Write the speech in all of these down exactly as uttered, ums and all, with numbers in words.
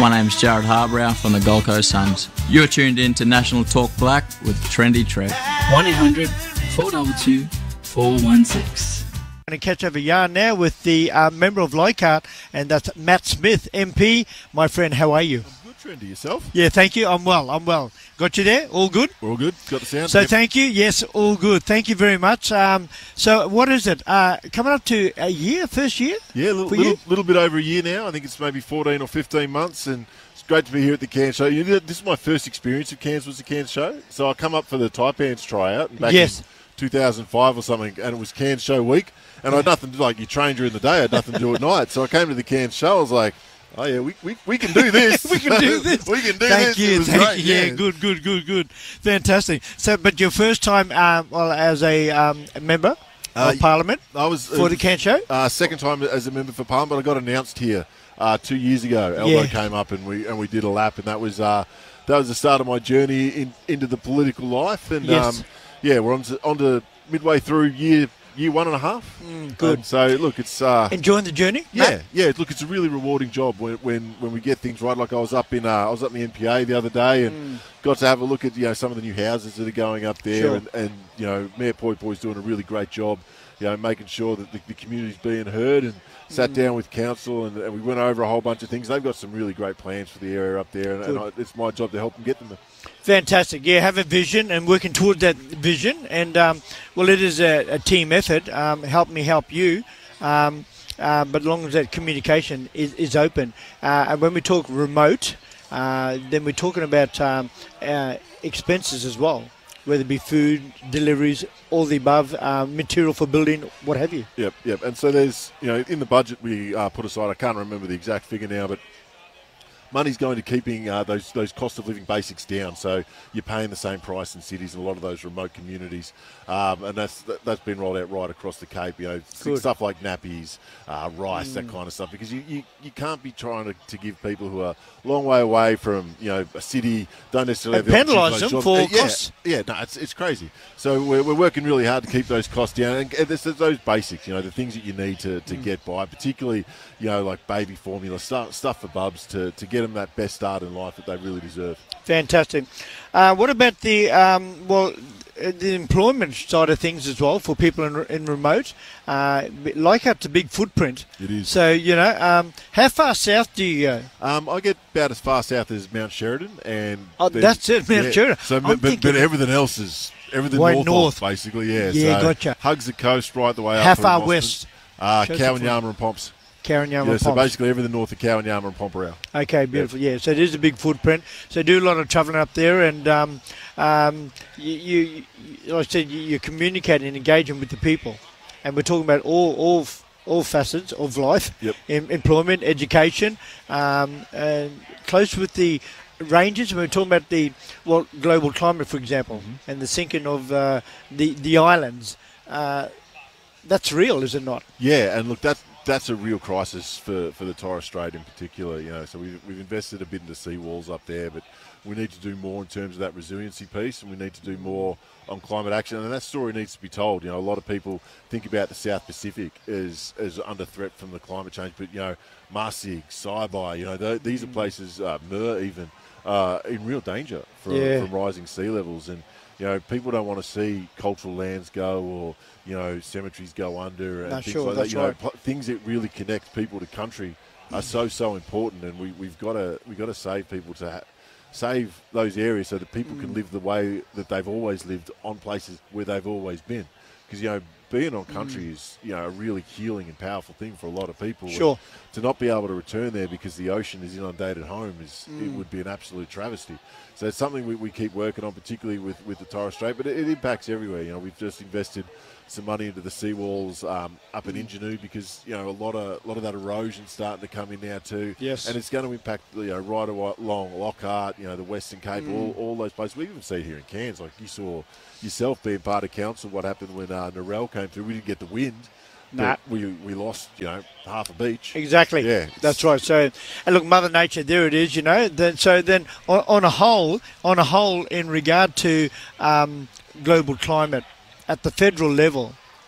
My name's Jared Harbrow from the Gold Coast Suns. You're tuned in to National Talk Black with Trendy Trev. one eight hundred four two two four one six. I'm going to catch up a yarn now with the uh, member of Leichhardt, and that's Matt Smith, M P. My friend, how are you? I'm good, Trendy. Yourself? Yeah, thank you. I'm well. I'm well. Got you there? All good? We're all good. Got the sound? So Yep. thank you. Yes, all good. Thank you very much. Um, so what is it? Uh, coming up to a year, first year? Yeah, a little, for little, you? little bit over a year now. I think it's maybe fourteen or fifteen months, and it's great to be here at the Cairns Show. You know, this is my first experience of Cairns was the Cairns Show. So I come up for the Taipans tryout back Yes. in two thousand five or something, and it was Cairns Show week, and I had nothing to do, like you train during the day, I had nothing to do at night. So I came to the Cairns Show, I was like, oh yeah, we, we, we can do this. We can do this. we can do Thank this. you. It was Thank great, you. Yeah, yeah. good, good, good, good. Fantastic. So, but your first time, um, well, as a um, member Uh, of Parliament I was for the Cairns Show? Uh, second time as a member for Parliament, but I got announced here uh, two years ago. Elbow Yeah. came up and we and we did a lap, and that was uh, that was the start of my journey in, into the political life. And Yes. um, yeah, we're on to, on to midway through year year one and a half. Mm, good. And so look, it's uh, Enjoying the journey? yeah, Matt? yeah. Look, it's a really rewarding job when when, when we get things right. Like I was up in uh, I was up in the N P A the other day and got to have a look at you know some of the new houses that are going up there, Sure. and, and you know Mayor Poi Poi's doing a really great job. You know, making sure that the, the community's being heard, and sat down with council and, and we went over a whole bunch of things. They've got some really great plans for the area up there, and, and I, it's my job to help them get them there. Fantastic. Yeah, have a vision and working towards that vision. And, um, well, it is a, a team effort. Um, help me help you. Um, uh, but as long as that communication is, is open. Uh, and when we talk remote, uh, then we're talking about um, uh, expenses as well, whether it be food, deliveries, all the above, uh, material for building, what have you. Yep, yep. And so there's, you know, in the budget we uh, put aside, I can't remember the exact figure now, but money's going to keeping uh, those those cost of living basics down. So you're paying the same price in cities and a lot of those remote communities, um, and that's that, that's been rolled out right across the Cape. You know, Good. stuff like nappies, uh, rice, that kind of stuff. Because you, you, you can't be trying to, to give people who are a long way away from you know a city, don't necessarily And have the penalise opportunity them to those for jobs. costs. Yeah, yeah, no, it's it's crazy. So we're, we're working really hard to keep those costs down, and there's, there's those basics, you know, the things that you need to, to get by, particularly you know like baby formula stuff, stuff for bubs to, to get them that best start in life that they really deserve. Fantastic. Uh, what about the, um, well, uh, the employment side of things as well for people in, in remote? Uh, Leichhardt's a big footprint. It is. So, you know, um, how far south do you go? Um, I get about as far south as Mount Sheridan, and Oh, then- that's it, Mount Sheridan. So, I'm but, but, thinking- but everything else is everything Way north, north. Of, basically. Yeah. Yeah, so gotcha. Hugs the coast right the way up. How through far Boston. west? Uh, Show us Cowan the Yarma and Pomps. Karen Yarma Yeah, so Pomps. basically everything north of Cowan Yarma and Pomperau. Okay, beautiful. Yeah, so it is a big footprint. So do a lot of travelling up there, and um, um, you, you, you, like I said, you, you're communicating and engaging with the people, and we're talking about all all f- all facets of life, Yep. em- employment, education, um, and close with the ranges. We're talking about the well global climate, for example, Mm-hmm. and the sinking of uh, the the islands. Uh, that's real, is it not? Yeah, and look, that's that's a real crisis for, for the Torres Strait in particular. You know, so we've we've invested a bit into seawalls up there, but we need to do more in terms of that resiliency piece, and we need to do more on climate action, and that story needs to be told. You know, a lot of people think about the South Pacific as as under threat from the climate change, but you know, Marsig, Saibai, you know, th- these are places, uh, Mur even, uh, in real danger from, Yeah. from rising sea levels, and you know, people don't want to see cultural lands go or, you know, cemeteries go under and No, things sure, like that's that. You know, right. pl- things that really connect people to country are so, so important, and we, we've got to we've got to save people to ha- save those areas so that people Mm. can live the way that they've always lived on places where they've always been. Because, you know, being on country is, you know, a really healing and powerful thing for a lot of people. Mm. Sure. And to not be able to return there because the ocean is inundated home is it Mm. would be an absolute travesty. So it's something we, we keep working on, particularly with, with the Torres Strait, but it, it impacts everywhere. You know, we've just invested some money into the seawalls um, up in Ingenuity because, you know, a lot of a lot of that erosion starting to come in now too. Yes. And it's going to impact, you know, right along Lockhart, you know, the Western Cape, Mm. all, all those places. We even see it here in Cairns. Like you saw yourself being part of council, what happened when uh, Narelle came through. We didn't get the wind. Nah. But we, we lost, you know, half a beach. Exactly. Yeah. That's right. So, and look, Mother Nature, there it is. You know. Then, so then, on, on a whole, on a whole, in regard to um, global climate at the federal level,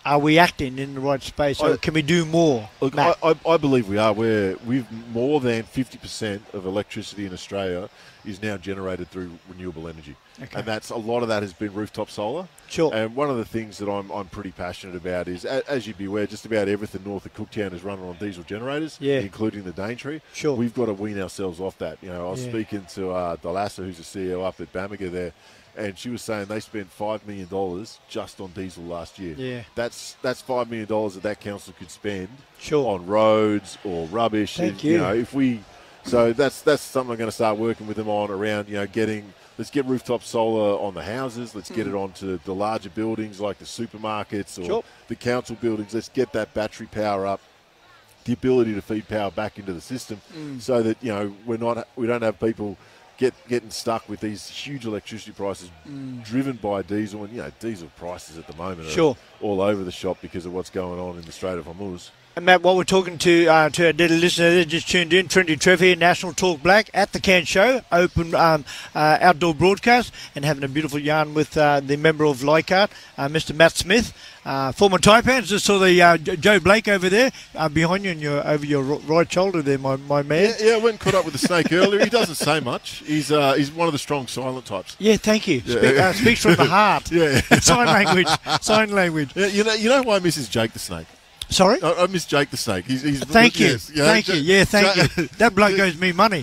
are we acting in the right space? Or I- can we do more? Look, I, Matt? I, I believe we are. We're, we've more than fifty percent of electricity in Australia is now generated through renewable energy. Okay. And that's a lot of that has been rooftop solar. Sure. And one of the things that I'm, I'm pretty passionate about is, a- as you'd be aware, just about everything north of Cooktown is running on diesel generators, Yeah. including the Daintree. Sure. We've got to wean ourselves off that. You know, I was Yeah. speaking to uh, Dalasa, who's the C E O up at Bamaga there, and she was saying they spent five million dollars just on diesel last year. Yeah. That's that's five million dollars that that council could spend Sure. on roads or rubbish. Thank And, you. know, if we, so that's that's something I'm going to start working with them on around. You know, getting let's get rooftop solar on the houses. Let's get it onto the larger buildings like the supermarkets or Sure. the council buildings. Let's get that battery power up. The ability to feed power back into the system, so that you know we're not we don't have people get getting stuck with these huge electricity prices driven by diesel, and you know diesel prices at the moment Sure. are all over the shop because of what's going on in the Strait of Hormuz. And Matt, while we're talking to uh, to our dear listener that just tuned in, Trinity Trev here, National Talk Black at the Cairns Show, open um, uh, outdoor broadcast, and having a beautiful yarn with uh, the member of Leichhardt, uh, Mister Matt Smith, uh, former Taipan. Just saw the uh, J- Joe Blake over there uh, behind you and your over your r- right shoulder there, my my man. Yeah, yeah, I went and caught up with the snake earlier. He doesn't say much. He's uh, he's one of the strong silent types. Yeah, thank you. Yeah. Speak, uh, speaks from the heart. Yeah. Sign language. Sign language. Yeah, you know, you know why I miss is Jake the snake. Sorry. I, I miss Jake the snake. He's, he's Thank you. yes, Thank you. Yeah, thank you. That bloke owes me money.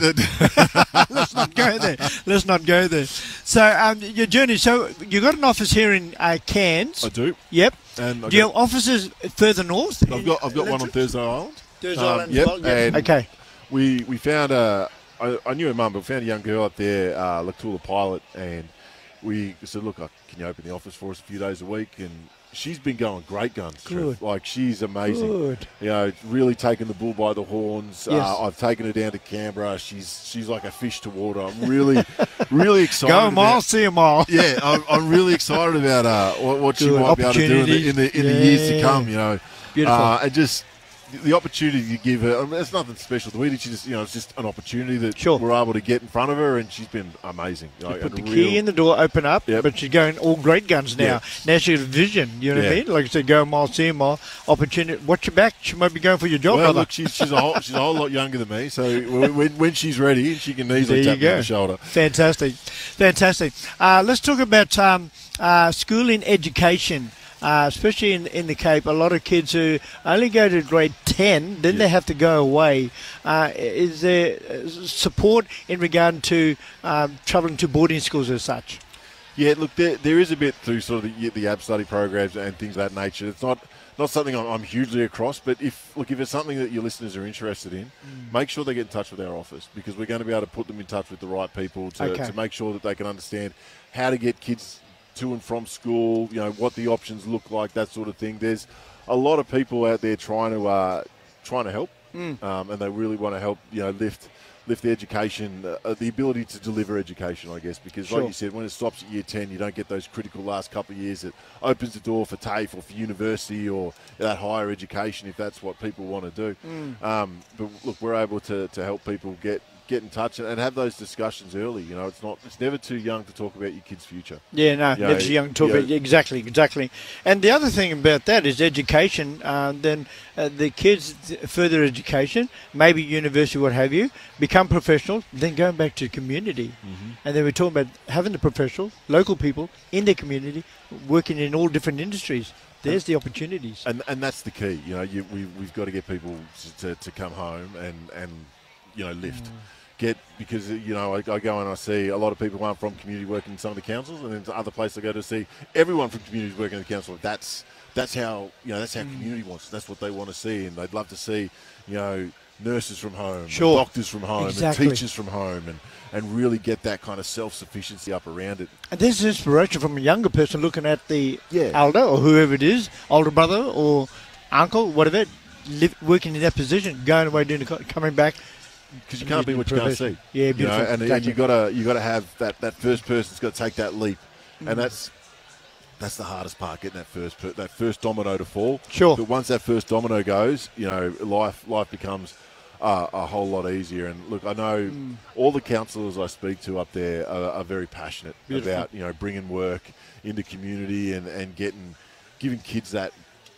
Let's not go there. Let's not go there. So, um, your journey. So, you got an office here in uh, Cairns. I do. Yep. And I Do you got- have offices further north? I've got I've got one on Thursday Island. Thursday Um, Island as yep, well, yep. and Okay. We we found a I, I knew her mum, but we found a young girl up there, uh, Lactula Pilot, and we said, look, uh, can you open the office for us a few days a week? And she's been going great guns. Trev. Good. Like she's amazing. Good. You know, really taking the bull by the horns. Yes. Uh, I've taken her down to Canberra. She's she's like a fish to water. I'm really really excited. Go a about- mile, see a mile. Yeah, I'm, I'm really excited about uh, what, what she Good. might be able to do in the in the, in the years to Yeah. come. You know, Beautiful. uh, and just the opportunity you give her. I mean, it's nothing special to it. She just, you know, it's just an opportunity that Sure. we're able to get in front of her, and she's been amazing. You know, Put and the a key real- in the door, open up, Yep. but she's going all great guns now. Yeah. Now she's got a vision, you know what I Yeah. mean? Like I said, go a mile, see a mile, opportunity. Watch your back, she might be going for your job, Well, brother. look, she's she's a whole, she's a whole lot younger than me, so when, when she's ready, she can easily There you tap me on go. the shoulder. Fantastic. Fantastic. Uh, let's talk about um, uh, schooling education. Uh, especially in in the Cape, a lot of kids who only go to grade ten, then Yeah. they have to go away. Uh, is there uh, support in regard to um, travelling to boarding schools as such? Yeah, look, there, there is a bit through sort of the, the ab study programs and things of that nature. It's not not something I'm, I'm hugely across, but if look, if it's something that your listeners are interested in, make sure they get in touch with our office, because we're going to be able to put them in touch with the right people to, Okay. to make sure that they can understand how to get kids to and from school, you know, what the options look like, that sort of thing. There's a lot of people out there trying to uh, trying to help, um, and they really want to help, you know, lift lift the education, uh, the ability to deliver education, I guess, because Sure. like you said, when it stops at year ten, you don't get those critical last couple of years that opens the door for TAFE or for university or that higher education, if that's what people want to do. Um, but look, we're able to, to help people get get in touch and have those discussions early. You know, it's not it's never too young to talk about your kid's future. Yeah, no, Yeah, never too young to talk yeah. about. Exactly, exactly. And the other thing about that is education. Uh, then uh, the kids, further education, maybe university, what have you, become professionals, then going back to community. Mm-hmm. And then we're talking about having the professionals, local people in their community, working in all different industries. There's the opportunities. And and that's the key. You know, you, we, we've got to get people to, to, to come home and, and, you know, lift. Get, because, you know, I, I go and I see a lot of people aren't from community working in some of the councils, and then to other places I go to see everyone from communities working in the council. That's that's how, you know, that's how community wants. That's what they want to see, and they'd love to see, you know, nurses from home, Sure. and doctors from home, Exactly. and teachers from home, and, and really get that kind of self-sufficiency up around it. And there's inspiration from a younger person looking at the Yeah. elder or whoever it is, older brother or uncle, whatever, live, working in that position, going away, doing the, co- coming back. Because you can't be what you can't see. Yeah, You know, beautiful. and, and Exactly. you gotta you gotta have that, that first person's got to take that leap, Mm. and that's that's the hardest part, getting that first per, that first domino to fall. Sure. But once that first domino goes, you know, life life becomes uh, a whole lot easier. And look, I know Mm. all the councillors I speak to up there are, are very passionate Beautiful. about, you know, bringing work into community and, and getting giving kids that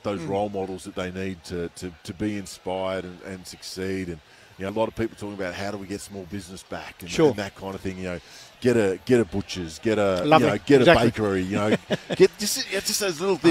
those role models that they need to, to, to be inspired and, and succeed. And you know, a lot of people talking about how do we get small business back and, Sure. and that kind of thing. You know, get a get a butcher's, get a Love you know, it. get Exactly. a bakery. You know, get just yeah, just those little things.